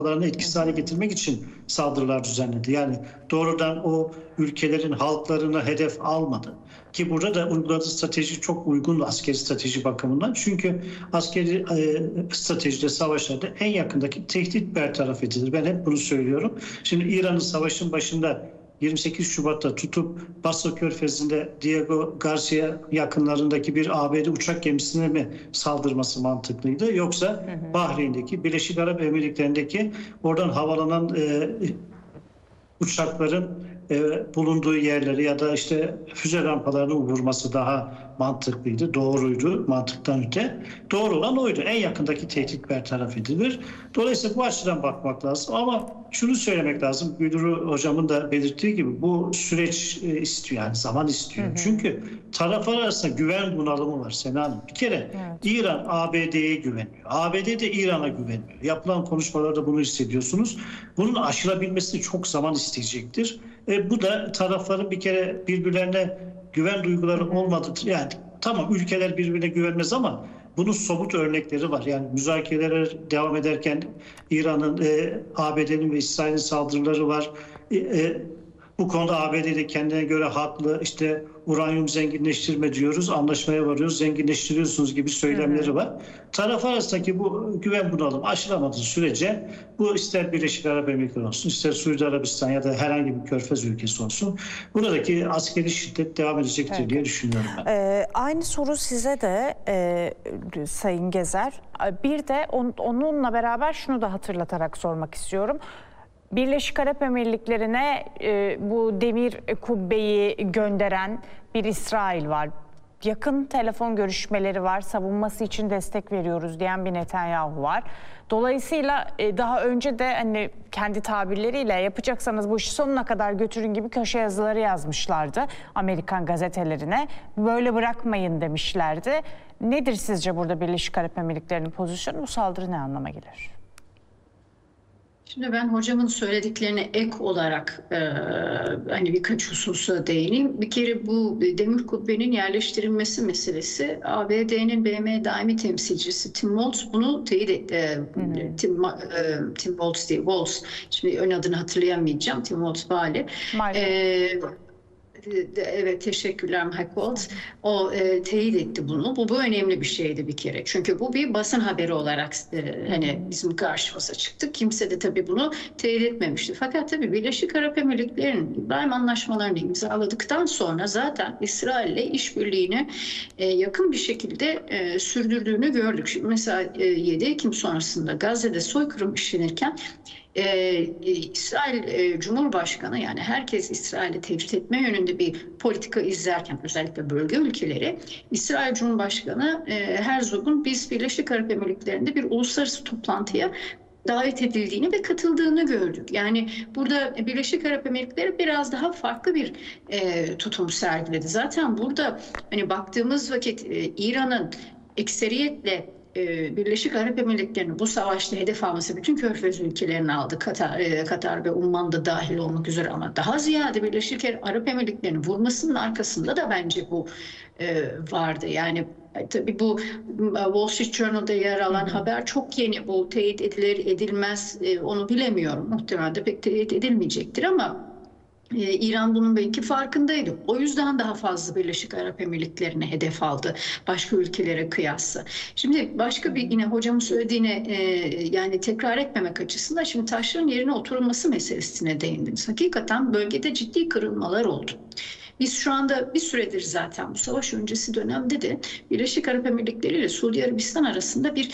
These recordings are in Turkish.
etkisiz hale getirmek için saldırılar düzenledi. Yani doğrudan o ülkelerin halklarını hedef almadı. Ki burada da uyguladığı strateji çok uygun askeri strateji bakımından. Çünkü askeri stratejide, savaşlarda en yakındaki tehdit bertaraf edilir. Ben hep bunu söylüyorum. Şimdi İran'ın savaşın başında 28 Şubat'ta tutup Basra Körfezi'nde Diego Garcia yakınlarındaki bir ABD uçak gemisine mi saldırması mantıklıydı? Yoksa Bahreyn'deki, Birleşik Arap Emirlikleri'ndeki oradan havalanan uçakların bulunduğu yerleri ya da işte füze rampalarını vurması daha mantıklıydı, doğruydu, mantıktan öte. Doğru olan oydu. En yakındaki tehdit bertaraf edilir. Dolayısıyla bu açıdan bakmak lazım ama şunu söylemek lazım. Güdürü hocamın da belirttiği gibi bu süreç istiyor, yani zaman istiyor. Çünkü taraflar arasında güven bunalımı var Sena Hanım. Bir kere İran ABD'ye güveniyor. ABD de İran'a güveniyor. Yapılan konuşmalarda bunu hissediyorsunuz. Bunun aşılabilmesi çok zaman isteyecektir. Bu da tarafların bir kere birbirlerine güven duyguları olmadığı, yani tamam ülkeler birbirine güvenmez ama bunun somut örnekleri var. Yani müzakereler devam ederken İran'ın, ABD'nin ve İsrail'in saldırıları var. Bu konuda ABD de kendine göre haklı. İşte uranyum zenginleştirme diyoruz, anlaşmaya varıyoruz, zenginleştiriyorsunuz gibi söylemleri var. Taraf arasındaki bu güven bunalımı aşılamadığı sürece bu ister Birleşik Arap Emirlikleri olsun, ister Suudi Arabistan ya da herhangi bir körfez ülkesi olsun, buradaki askeri şiddet devam edecektir diye düşünüyorum ben. Aynı soru size de Sayın Gezer. Bir de onunla beraber şunu da hatırlatarak sormak istiyorum. Birleşik Arap Emirlikleri'ne bu demir kubbeyi gönderen bir İsrail var. Yakın telefon görüşmeleri var. Savunması için destek veriyoruz diyen bir Netanyahu var. Dolayısıyla daha önce de hani kendi tabirleriyle yapacaksanız bu işi sonuna kadar götürün gibi köşe yazıları yazmışlardı Amerikan gazetelerine. Böyle bırakmayın demişlerdi. Nedir sizce burada Birleşik Arap Emirlikleri'nin pozisyonu? Bu saldırı ne anlama gelir? Şimdi ben hocamın söylediklerine ek olarak hani birkaç hususa değineyim. Bir kere bu demir kubbenin yerleştirilmesi meselesi, ABD'nin BM daimi temsilcisi Tim Walz bunu teyit etti. Tim Walz değil, Walz. Şimdi ön adını hatırlayamayacağım. Tim Walz vali. Evet, teşekkürler Mike Waltz. O teyit etti bunu. Bu önemli bir şeydi bir kere. Çünkü bu bir basın haberi olarak hani bizim karşımıza çıktı. Kimse de tabii bunu teyit etmemişti. Fakat tabii Birleşik Arap Emirlikleri'nin İbrahim Anlaşmalarını imzaladıktan sonra zaten İsrail'le işbirliğini yakın bir şekilde sürdürdüğünü gördük. Şimdi mesela 7 Ekim sonrasında Gazze'de soykırım işlenirken İsrail Cumhurbaşkanı, yani herkes İsrail'i tecrit etme yönünde bir politika izlerken, özellikle bölge ülkeleri, İsrail Cumhurbaşkanı Herzog'un biz Birleşik Arap Emirlikleri'nde bir uluslararası toplantıya davet edildiğini ve katıldığını gördük. Yani burada Birleşik Arap Emirlikleri biraz daha farklı bir tutum sergiledi. Zaten burada hani baktığımız vakit İran'ın ekseriyetle Birleşik Arap Emirlikleri'nin bu savaşta hedef alması bütün Körfez ülkelerini aldı. Katar ve Umman da dahil olmak üzere, ama daha ziyade Birleşik Arap Emirlikleri'nin vurmasının arkasında da bence bu vardı. Yani tabii bu Wall Street Journal'da yer alan haber çok yeni. Bu teyit edilir edilmez onu bilemiyorum. Muhtemelen de pek teyit edilmeyecektir ama İran bunun belki farkındaydı. O yüzden daha fazla Birleşik Arap Emirlikleri'ne hedef aldı başka ülkelere kıyasla. Şimdi başka bir, yine hocamın söylediğine yani tekrar etmemek açısından, şimdi taşların yerine oturulması meselesine değindiniz. Hakikaten bölgede ciddi kırılmalar oldu. Biz şu anda bir süredir zaten bu savaş öncesi dönemde de Birleşik Arap Emirlikleri ile Suudi Arabistan arasında bir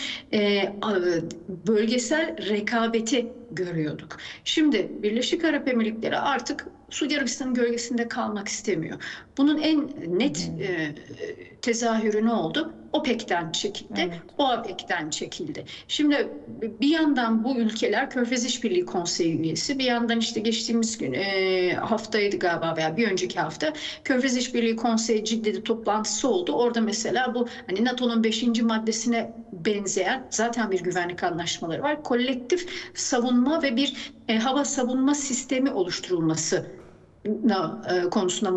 bölgesel rekabeti görüyorduk. Şimdi Birleşik Arap Emirlikleri artık Suudi Arabistan'ın gölgesinde kalmak istemiyor. Bunun en net tezahürü ne oldu? OPEC'ten çekildi, evet. OAPEC'ten çekildi. Şimdi bir yandan bu ülkeler Körfez İşbirliği Konseyi üyesi, bir yandan işte geçtiğimiz gün haftaydı galiba veya bir önceki hafta Körfez İşbirliği Konseyi Cidde'de toplantısı oldu. Orada mesela bu hani NATO'nun 5. maddesine benzeyen zaten bir güvenlik anlaşmaları var. Kolektif savunma ve bir hava savunma sistemi oluşturulması konusunda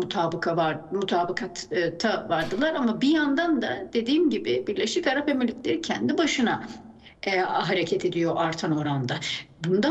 mutabakatta vardılar, ama bir yandan da dediğim gibi Birleşik Arap Emirlikleri kendi başına hareket ediyor artan oranda. Bundan